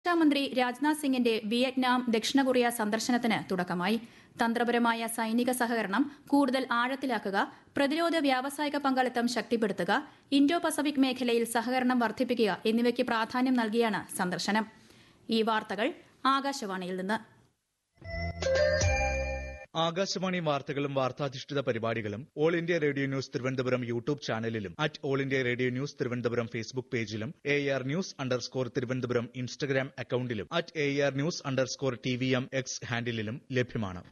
രക്ഷാമന്ത്രി രാജ്നാഥ് സിംഗിന്റെ വിയറ്റ്നാം ദക്ഷിണ കൊറിയ സന്ദർശനത്തിന് തുടക്കമായി. തന്ത്രപരമായ സൈനിക സഹകരണം കൂടുതൽ ആഴത്തിലാക്കുക, പ്രതിരോധ വ്യാവസായിക പങ്കാളിത്തം ശക്തിപ്പെടുത്തുക, ഇൻഡോ പസഫിക് മേഖലയിൽ സഹകരണം വർദ്ധിപ്പിക്കുക എന്നിവയ്ക്ക് പ്രാധാന്യം നൽകിയാണ് സന്ദർശനം. ഈ വാർത്തകൾ ആകാശവാണിയിൽ നിന്ന്. ആകാശവാണി വാർത്തകളും വാർത്താധിഷ്ഠിത പരിപാടികളും all India radio news Thiruvananthapuram YouTube ചാനലിലും all India radio news Thiruvananthapuram Facebook പേജിലും AR News_ തിരുവനന്തപുരം ഇൻസ്റ്റഗ്രാം അക്കൌണ്ടിലും AR News_TVM X ഹാൻഡിലും ലഭ്യമാണ്.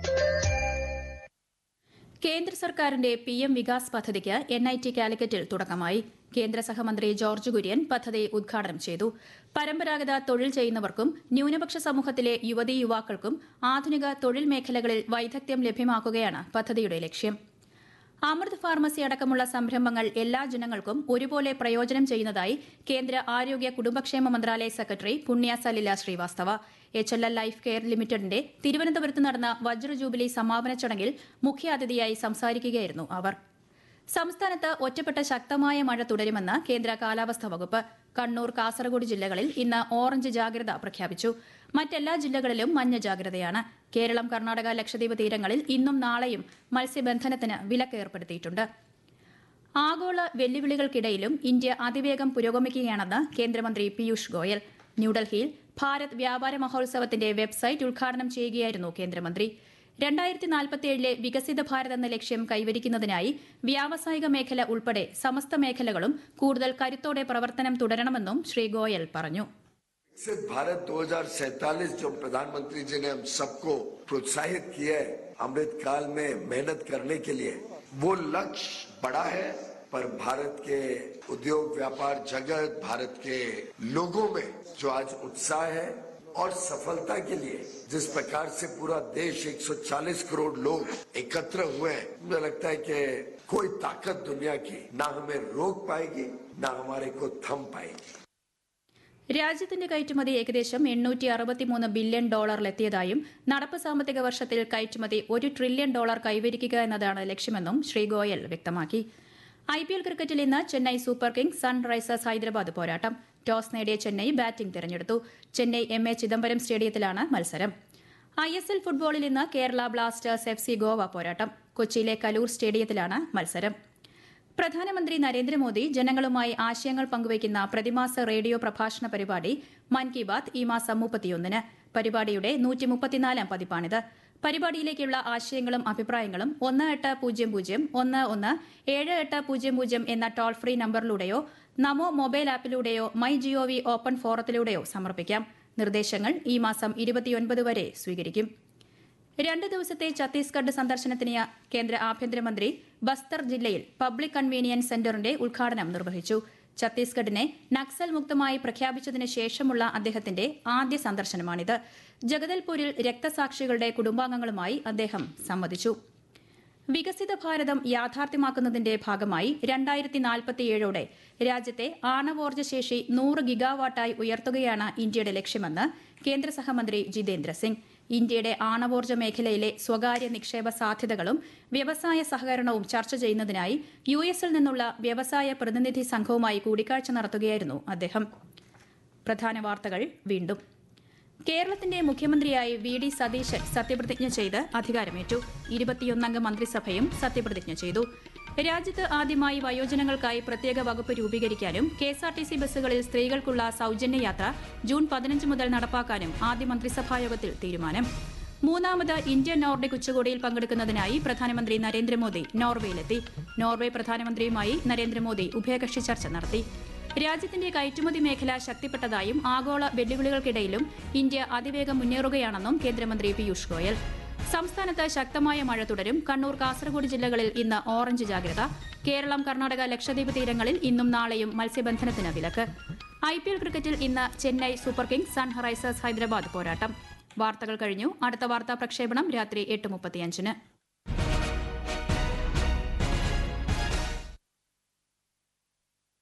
കേന്ദ്ര സർക്കാരിന്റെ PM വികാസ് പദ്ധതിക്ക് NIT കാലിക്കറ്റിൽ തുടക്കമായി. കേന്ദ്ര സഹമന്ത്രി ജോർജ് കുര്യൻ പദ്ധതി ഉദ്ഘാടനം ചെയ്തു. പരമ്പരാഗത തൊഴിൽ ചെയ്യുന്നവർക്കും ന്യൂനപക്ഷ സമൂഹത്തിലെ യുവതീ യുവാക്കൾക്കും ആധുനിക തൊഴിൽ മേഖലകളിൽ വൈദഗ്ധ്യം ലഭ്യമാക്കുകയാണ് പദ്ധതിയുടെ ലക്ഷ്യം. അമൃത് ഫാർമസി അടക്കമുള്ള സംരംഭങ്ങൾ എല്ലാ ജനങ്ങൾക്കും ഒരുപോലെ പ്രയോജനം ചെയ്യുന്നതായി കേന്ദ്ര ആരോഗ്യ കുടുംബക്ഷേമ മന്ത്രാലയ സെക്രട്ടറി പുണ്യ Salila Srivastava. HLL life care ലിമിറ്റഡിന്റെ തിരുവനന്തപുരത്ത് നടന്ന വജ്ര ജൂബിലി സമാപന ചടങ്ങിൽ മുഖ്യാതിഥിയായി സംസാരിക്കുകയായിരുന്നു അവർ. സംസ്ഥാനത്ത് ഒറ്റപ്പെട്ട ശക്തമായ മഴ തുടരുമെന്ന് കേന്ദ്ര കാലാവസ്ഥാ വകുപ്പ്. കണ്ണൂർ, കാസർഗോഡ് ജില്ലകളിൽ ഇന്ന് ഓറഞ്ച് ജാഗ്രത പ്രഖ്യാപിച്ചു. മറ്റെല്ലാ ജില്ലകളിലും മഞ്ഞ ജാഗ്രതയാണ്. കേരളം, കർണാടക, ലക്ഷദ്വീപ് തീരങ്ങളിൽ ഇന്നും നാളെയും മത്സ്യബന്ധനത്തിന് വിലക്ക് ഏർപ്പെടുത്തിയിട്ടുണ്ട്. ആഗോള വെല്ലുവിളികൾക്കിടയിലും ഇന്ത്യ അതിവേഗം പുരോഗമിക്കുകയാണെന്ന് കേന്ദ്രമന്ത്രി പീയൂഷ് ഗോയൽ. ന്യൂഡൽഹിയിൽ ഭാരത് വ്യാപാര മഹോത്സവത്തിന്റെ വെബ്സൈറ്റ് ഉദ്ഘാടനം ചെയ്യുകയായിരുന്നു കേന്ദ്രമന്ത്രി. 2047 വികസിത ഭാരത് എന്ന ലക്ഷ്യം കൈവരിക്കുന്നതിനായി വ്യാവസായിക മേഖല ഉൾപ്പെടെ സമസ്ത മേഖലകളും കൂടുതൽ കരുത്തോടെ പ്രവർത്തനം തുടരണമെന്നും ശ്രീ ഗോയൽ പറഞ്ഞു. विकसित भारत 2047 जो प्रधानमंत्री जी ने हम सबको प्रोत्साहित किया है अमृत काल में मेहनत करने के लिए, वो लक्ष्य बड़ा है, पर भारत के उद्योग व्यापार जगत, भारत के लोगों में जो आज उत्साह है और सफलता के लिए जिस प्रकार से पूरा देश 140 करोड़ लोग एकत्र हुए हैं, मुझे लगता है कि कोई ताकत दुनिया की ना हमें रोक पाएगी ना हमारे को थम पाएगी. രാജ്യത്തിന്റെ കയറ്റുമതി ഏകദേശം $863 ബില്യൺ എത്തിയതായും നടപ്പ് സാമ്പത്തിക വർഷത്തിൽ കയറ്റുമതി $1 ട്രില്യൺ കൈവരിക്കുക എന്നതാണ് ലക്ഷ്യമെന്നും ശ്രീ ഗോയൽ വ്യക്തമാക്കി. IPL ക്രിക്കറ്റിൽ ഇന്ന് Chennai super Kings Sunrisers Hyderabad പോരാട്ടം. ടോസ് നേടിയ ചെന്നൈ ബാറ്റിംഗ് തിരഞ്ഞെടുത്തു. ചെന്നൈ MA ചിദംബരം സ്റ്റേഡിയത്തിലാണ് മത്സരം. ISL ഫുട്ബോളിൽ ഇന്ന് കേരള ബ്ലാസ്റ്റേഴ്സ് FC ഗോവ പോരാട്ടം. കൊച്ചിയിലെ കലൂർ സ്റ്റേഡിയത്തിലാണ് മത്സരം. പ്രധാനമന്ത്രി നരേന്ദ്രമോദി ജനങ്ങളുമായി ആശയങ്ങൾ പങ്കുവയ്ക്കുന്ന പ്രതിമാസ റേഡിയോ പ്രഭാഷണ പരിപാടി മൻ കി ബാത്ത് ഈ മാസം 31-ന്. പരിപാടിയുടെ 134-ാം പതിപ്പാണിത്. പരിപാടിയിലേക്കുള്ള ആശയങ്ങളും അഭിപ്രായങ്ങളും 1800-11-7800 എന്ന toll free നമ്പറിലൂടെയോ Namo mobile ആപ്പിലൂടെയോ my GOV open ഫോറത്തിലൂടെയോ സമർപ്പിക്കാം. നിർദ്ദേശങ്ങൾ ഈ മാസം 29 വരെ സ്വീകരിക്കും. 2 ദിവസത്തെ ഛത്തീസ്ഗഡ് സന്ദർശനത്തിന് കേന്ദ്ര ആഭ്യന്തരമന്ത്രി ബസ്തർ ജില്ലയിൽ പബ്ലിക് കൺവീനിയൻസ് സെന്ററിന്റെ ഉദ്ഘാടനം നിർവഹിച്ചു. ഛത്തീസ്ഗഡിനെ നക്സൽ മുക്തമായി പ്രഖ്യാപിച്ചതിന് ശേഷമുള്ള അദ്ദേഹത്തിന്റെ ആദ്യ സന്ദർശനമാണിത്. ജഗദൽപൂരിൽ രക്തസാക്ഷികളുടെ കുടുംബാംഗങ്ങളുമായി അദ്ദേഹം സംവദിച്ചു. വികസിത ഭാരതം യാഥാർത്ഥ്യമാക്കുന്നതിന്റെ ഭാഗമായി 2047ഓടെ രാജ്യത്തെ ആണവോർജ്ജ ശേഷി 100 ഗിഗാവാട്ടായി ഉയർത്തുകയാണ് ഇന്ത്യയുടെ ലക്ഷ്യമെന്ന് കേന്ദ്ര സഹമന്ത്രി ജിതേന്ദ്ര സിംഗ്. ഇന്ത്യയുടെ ആണവോർജ്ജ മേഖലയിലെ സ്വകാര്യ നിക്ഷേപ സാധ്യതകളും വ്യവസായ സഹകരണവും ചർച്ച ചെയ്യുന്നതിനായി US-ൽ നിന്നുള്ള വ്യവസായ പ്രതിനിധി സംഘവുമായി കൂടിക്കാഴ്ച നടത്തുകയായിരുന്നു അദ്ദേഹം. പ്രധാന വാർത്തകൾ വീണ്ടും. കേരളത്തിന്റെ മുഖ്യമന്ത്രിയായി VD സതീശൻ സത്യപ്രതിജ്ഞ ചെയ്ത് അധികാരമേറ്റു. 21-അംഗ മന്ത്രിസഭയും സത്യപ്രതിജ്ഞ ചെയ്തു. രാജ്യത്ത് ആദ്യമായി വയോജനങ്ങൾക്കായി പ്രത്യേക വകുപ്പ് രൂപീകരിക്കാനും KSRTC ബസ്സുകളിൽ സ്ത്രീകൾക്കുള്ള സൌജന്യ യാത്ര ജൂൺ 15 മുതൽ നടപ്പാക്കാനും ആദ്യ മന്ത്രിസഭായോഗത്തിൽ തീരുമാനം. 3ാമത് ഇന്ത്യ നോർഡിക് ഉച്ചകോടിയിൽ പങ്കെടുക്കുന്നതിനായി പ്രധാനമന്ത്രി നരേന്ദ്രമോദി നോർവേയിലെത്തി. നോർവേ പ്രധാനമന്ത്രിയുമായി നരേന്ദ്രമോദി ഉഭയകക്ഷി ചർച്ച നടത്തി. രാജ്യത്തിന്റെ കയറ്റുമതി മേഖല ശക്തിപ്പെട്ടതായും ആഗോള വെല്ലുവിളികൾക്കിടയിലും ഇന്ത്യ അതിവേഗം മുന്നേറുകയാണെന്നും കേന്ദ്രമന്ത്രി പീയൂഷ് ഗോയൽ. സംസ്ഥാനത്ത് ശക്തമായ മഴ തുടരും. കണ്ണൂർ, കാസർഗോഡ് ജില്ലകളിൽ ഇന്ന് ഓറഞ്ച് ജാഗ്രത. കേരളം, കർണാടക, ലക്ഷദ്വീപ് തീരങ്ങളിൽ ഇന്നും നാളെയും മത്സ്യബന്ധനത്തിന് വിലക്ക്. IPL ക്രിക്കറ്റിൽ ഇന്ന് Chennai super Kings Sunrisers Hyderabad പോരാട്ടം. വാർത്തകൾ കഴിഞ്ഞു. അടുത്ത വാർത്താ പ്രക്ഷേപണം രാത്രി 8:35-ന്.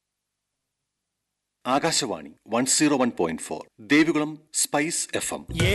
Akashvani 101.4 Devikulam spice FM.